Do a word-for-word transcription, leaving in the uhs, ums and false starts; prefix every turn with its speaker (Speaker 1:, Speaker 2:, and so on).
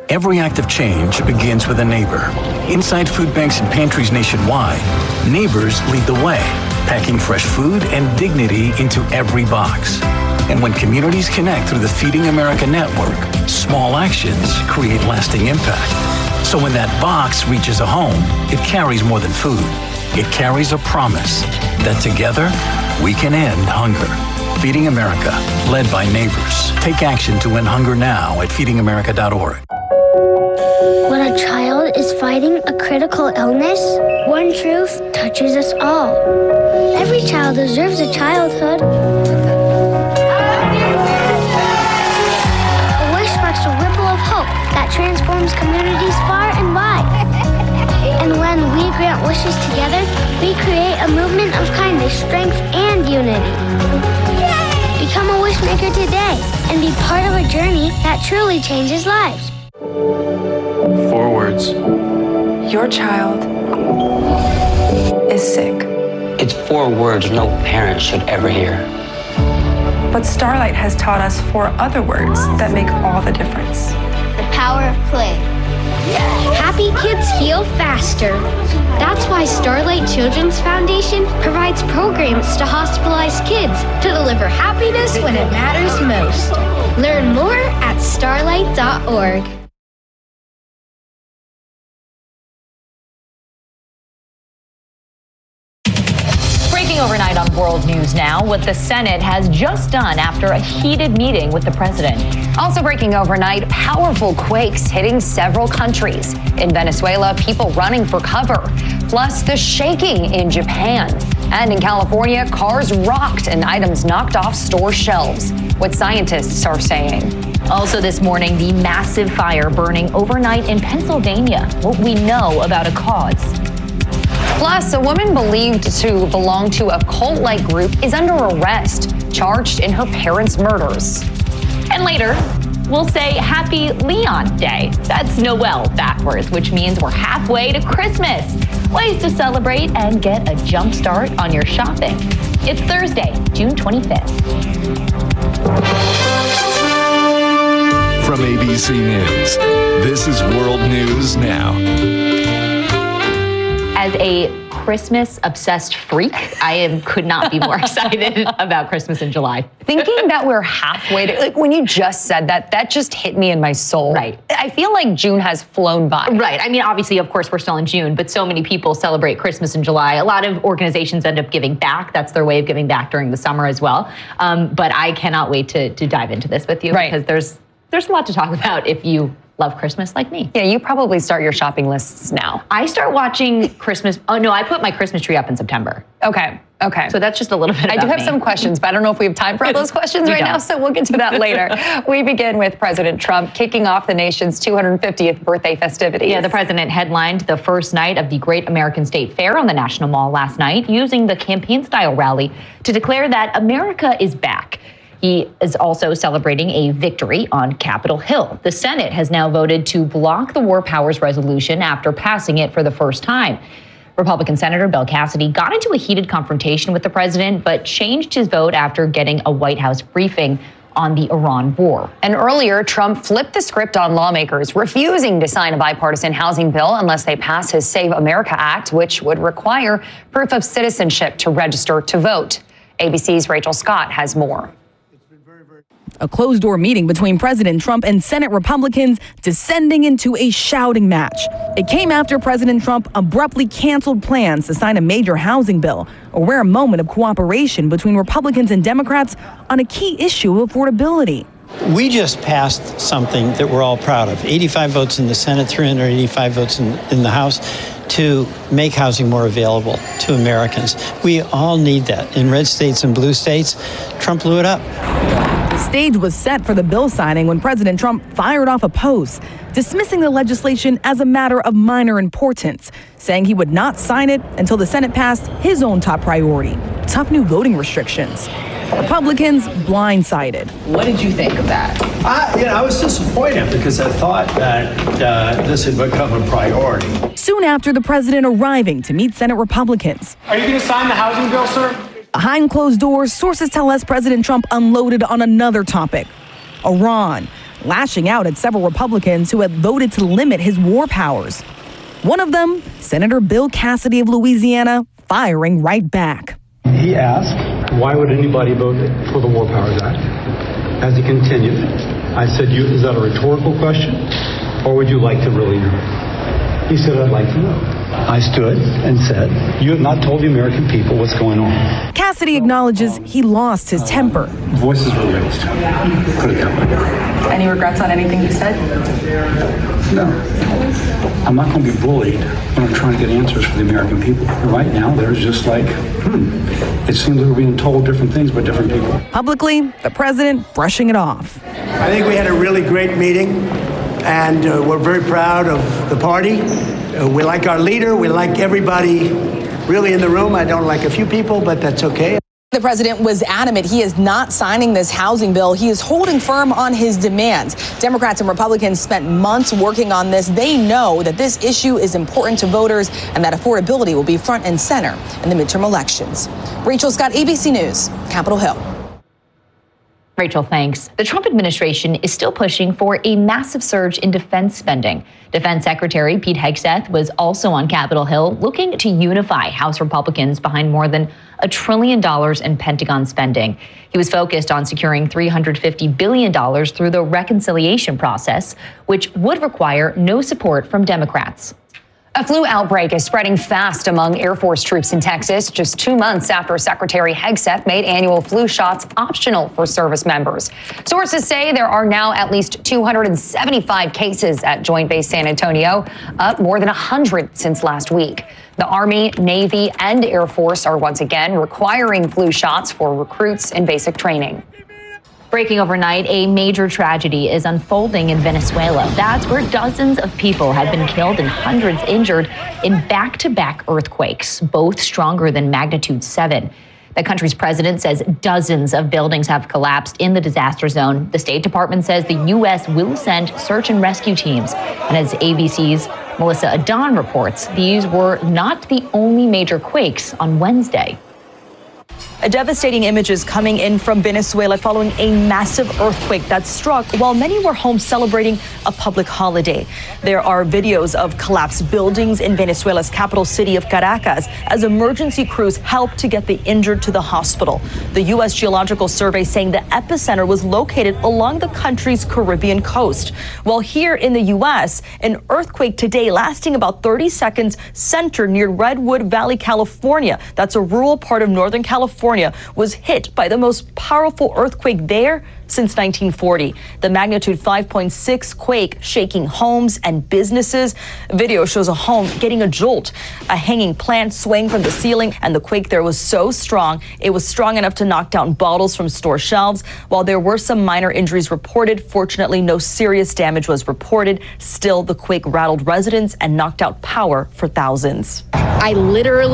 Speaker 1: Every act of change begins with a neighbor. Inside food banks and pantries nationwide, neighbors lead the way, packing fresh food and dignity into every box. And when communities connect through the Feeding America network, small actions create lasting impact. So when that box reaches a home, it carries more than food. It carries a promise that together we can end hunger. Feeding America, led by neighbors. Take action to end hunger now at feeding america dot org.
Speaker 2: When a child is fighting a critical illness, one truth touches us all. Every child deserves a childhood. A wish sparks a ripple of hope that transforms communities far and wide. And when we grant wishes together, we create a movement of kindness, strength, and unity. Become a wish maker today and be part of a journey that truly changes lives.
Speaker 3: Four words.
Speaker 4: Your child is sick.
Speaker 5: It's four words no parent should ever hear.
Speaker 4: But Starlight has taught us four other words that make all the difference.
Speaker 2: The power of play. Happy kids heal faster. That's why Starlight Children's Foundation provides programs to hospitalized kids to deliver happiness when it matters most. Learn more at starlight dot org.
Speaker 6: Overnight on World News Now, what the Senate has just done after a heated meeting with the president.
Speaker 7: Also breaking overnight, powerful quakes hitting several countries. In Venezuela, people running for cover. Plus, the shaking in Japan. And in California, cars rocked and items knocked off store shelves. What scientists are saying.
Speaker 6: Also this morning, the massive fire burning overnight in Pennsylvania. What we know about a cause.
Speaker 7: Plus, a woman believed to belong to a cult-like group is under arrest, charged in her parents' murders.
Speaker 6: And later, we'll say Happy Leon Day. That's Noel backwards, which means we're halfway to Christmas. Ways to celebrate and get a jump start on your shopping. It's Thursday, June twenty-fifth.
Speaker 8: From A B C News, this is World News Now.
Speaker 6: As a Christmas-obsessed freak, I am could not be more excited about Christmas in July.
Speaker 7: Thinking that we're halfway to, like when you just said that, that just hit me in my soul.
Speaker 6: Right.
Speaker 7: I feel like June has flown by.
Speaker 6: Right. I mean, obviously, of course, we're still in June, but so many people celebrate Christmas in July. A lot of organizations end up giving back. That's their way of giving back during the summer as well. Um, but I cannot wait to, to dive into this with you
Speaker 7: right.
Speaker 6: because there's there's a lot to talk about if you love Christmas like me.
Speaker 7: Yeah, you probably start your shopping lists now.
Speaker 6: I start watching Christmas. Oh, no, I put my Christmas tree up in September.
Speaker 7: Okay, okay.
Speaker 6: So that's just a little bit
Speaker 7: I
Speaker 6: about
Speaker 7: do have
Speaker 6: me.
Speaker 7: some questions, but I don't know if we have time for all those questions right
Speaker 6: don't.
Speaker 7: now, so we'll get to that later. We begin with President Trump kicking off the nation's two hundred fiftieth birthday festivities.
Speaker 6: Yeah, the president headlined the first night of the Great American State Fair on the National Mall last night, using the campaign-style rally to declare that America is back. He is also celebrating a victory on Capitol Hill. The Senate has now voted to block the War Powers Resolution after passing it for the first time. Republican Senator Bill Cassidy got into a heated confrontation with the president, but changed his vote after getting a White House briefing on the Iran war.
Speaker 7: And earlier, Trump flipped the script on lawmakers, refusing to sign a bipartisan housing bill unless they pass his Save America Act, which would require proof of citizenship to register to vote. A B C's Rachel Scott has more.
Speaker 9: A closed-door meeting between President Trump and Senate Republicans descending into a shouting match. It came after President Trump abruptly canceled plans to sign a major housing bill, a rare moment of cooperation between Republicans and Democrats on a key issue of affordability.
Speaker 10: We just passed something that we're all proud of. eighty-five votes in the Senate, three hundred eighty-five votes in, in the House to make housing more available to Americans. We all need that. In red states and blue states, Trump blew it up.
Speaker 9: The stage was set for the bill signing when President Trump fired off a post, dismissing the legislation as a matter of minor importance, saying he would not sign it until the Senate passed his own top priority, tough new voting restrictions. Republicans blindsided.
Speaker 11: What did you think of that?
Speaker 12: I, you know, I was disappointed because I thought that uh, this had become a priority.
Speaker 9: Soon after the president arriving to meet Senate Republicans.
Speaker 13: Are you going to sign the housing bill, sir?
Speaker 9: Behind closed doors, sources tell us President Trump unloaded on another topic, Iran. lashing out at several Republicans who had voted to limit his war powers. One of them, Senator Bill Cassidy of Louisiana, firing right back.
Speaker 11: He asked, why would anybody vote for the War Powers Act? As he continued, I said, you, is that a rhetorical question, or would you like to really know? He said, I'd like to know. I stood and said, you have not told the American people what's going on.
Speaker 9: Cassidy acknowledges he lost his temper.
Speaker 11: Voices were raised. Put it that way.
Speaker 4: Any regrets on anything you said?
Speaker 11: No. I'm not going to be bullied when I'm trying to get answers for the American people. Right now, there's just like, hmm, it seems like we're being told different things by different people.
Speaker 9: Publicly, the president brushing it off.
Speaker 14: I think we had a really great meeting, and uh, we're very proud of the party. Uh, we like our leader. We like everybody really in the room. I don't like a few people, but that's okay.
Speaker 15: The president was adamant he is not signing this housing bill. He is holding firm on his demands. Democrats and Republicans spent months working on this. They know that this issue is important to voters and that affordability will be front and center in the midterm elections. Rachel Scott, A B C News, Capitol Hill.
Speaker 6: Rachel, thanks. The Trump administration is still pushing for a massive surge in defense spending. Defense Secretary Pete Hegseth was also on Capitol Hill looking to unify House Republicans behind more than a trillion dollars in Pentagon spending. He was focused on securing three hundred fifty billion dollars through the reconciliation process, which would require no support from Democrats.
Speaker 7: A flu outbreak is spreading fast among Air Force troops in Texas, just two months after Secretary Hegseth made annual flu shots optional for service members. Sources say there are now at least two hundred seventy-five cases at Joint Base San Antonio, up more than one hundred since last week. The Army, Navy, and Air Force are once again requiring flu shots for recruits in basic training.
Speaker 6: Breaking overnight, a major tragedy is unfolding in Venezuela. That's where dozens of people have been killed and hundreds injured in back-to-back earthquakes, both stronger than magnitude seven. The country's president says dozens of buildings have collapsed in the disaster zone. The State Department says the U S will send search and rescue teams. And as A B C's Melissa Adon reports, these were not the only major quakes on Wednesday.
Speaker 16: A devastating images coming in from Venezuela following a massive earthquake that struck while many were home celebrating a public holiday. There are videos of collapsed buildings in Venezuela's capital city of Caracas as emergency crews help to get the injured to the hospital. The U S Geological Survey saying the epicenter was located along the country's Caribbean coast. While here in the U S, an earthquake today lasting about thirty seconds centered near Redwood Valley, California. That's a rural part of Northern California, was hit by the most powerful earthquake there since nineteen forty. The magnitude five point six quake shaking homes and businesses. Video shows a home getting a jolt, a hanging plant swaying from the ceiling, and the quake there was so strong, it was strong enough to knock down bottles from store shelves. While there were some minor injuries reported, fortunately no serious damage was reported. Still, the quake rattled residents and knocked out power for thousands.
Speaker 17: I literally